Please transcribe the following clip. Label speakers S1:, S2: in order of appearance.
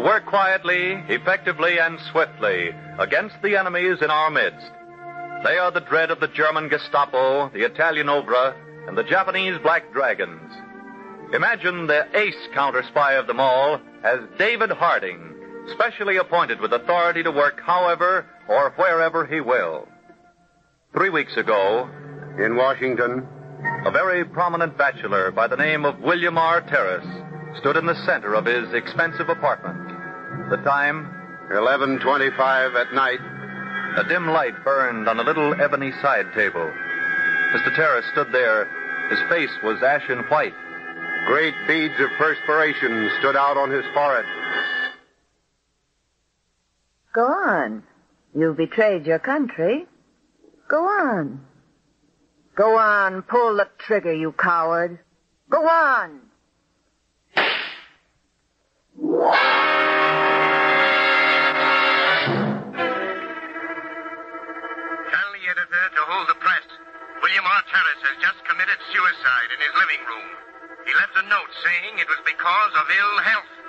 S1: work quietly, effectively, and swiftly against the enemies in our midst. They are the dread of the German Gestapo, the Italian Obra, and the Japanese Black Dragons. Imagine the ace counter-spy of them all as David Harding, specially appointed with authority to work however or wherever he will. 3 weeks ago,
S2: in Washington,
S1: a very prominent bachelor by the name of William R. Terrace stood in the center of his expensive apartment. The time?
S2: 11:25 at night.
S1: A dim light burned on a little ebony side table. Mr. Terrace stood there. His face was ashen white.
S2: Great beads of perspiration stood out on his forehead.
S3: Go on. You betrayed your country. Go on. Go on, pull the trigger, you coward. Go on.
S4: Tell the editor to hold the press. William R. Terrace has just committed suicide in his living room. He left a note saying it was because of ill health.